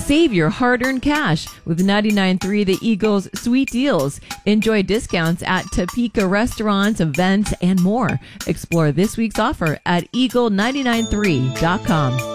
Save your hard-earned cash with 99.3 The Eagle's sweet deals. Enjoy discounts at Topeka restaurants, events, and more. Explore this week's offer at eagle993.com.